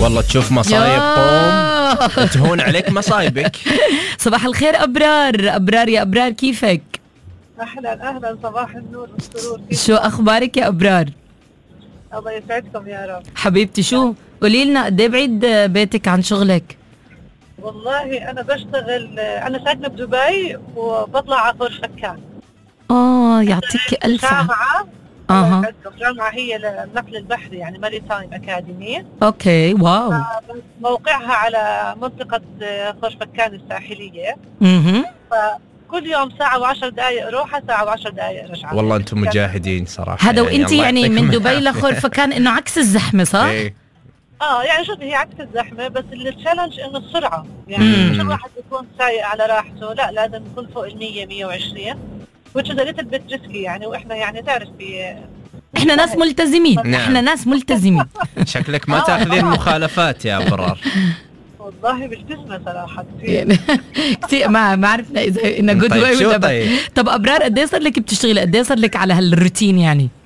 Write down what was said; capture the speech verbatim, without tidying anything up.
والله تشوف مصايب قوم تهون عليك مصايبك. صباح الخير أبرار. أبرار يا أبرار كيفك؟ أهلا أهلا صباح النور والسرور. شو أخبارك يا أبرار؟ الله يسعدكم يا رب. حبيبتي شو قولي لنا قد ايه بعيد بيتك عن شغلك؟ والله أنا بشتغل، أنا ساكنة بدبي وبطلع على خور فكان. آه يعطيك ألف عافية. جامعة أها. جامعة هي للنقل البحري يعني ماري تايم أكاديمي. أوكي واو. موقعها على منطقة خور فكان الساحلية. اها. فكل يوم ساعة وعشر دقائق روحة، ساعة وعشر دقائق رجعة. والله أنتم مجاهدين صراحة. هذا وأنت يعني من دبي لخور فكان إنه عكس الزحمة صح؟ ايه. اه يعني شوف هي عكس الزحمه، بس التشالنج انه السرعه، يعني مش الواحد يكون سايق على راحته، لا لازم يكون فوق ال مية مية وعشرين which is a little bit risky يعني. واحنا يعني تعرف في احنا ناس ملتزمين. نعم. احنا ناس ملتزمين. شكلك ما تاخذين مخالفات يا أبرار. والله بالجسم صراحه كثير يعني كثير ما ما عرفنا اذا انه جود واي ولا. طب أبرار قد ايه صار لك بتشتغلي؟ قد ايه صار لك على هالروتين يعني؟